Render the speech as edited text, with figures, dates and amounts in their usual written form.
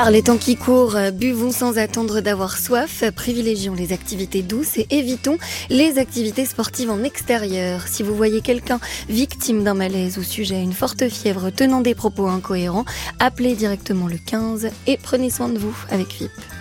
Par les temps qui courent, buvons sans attendre d'avoir soif, privilégions les activités douces et évitons les activités sportives en extérieur. Si vous voyez quelqu'un victime d'un malaise ou sujet à une forte fièvre tenant des propos incohérents, appelez directement le 15 et prenez soin de vous avec VIP.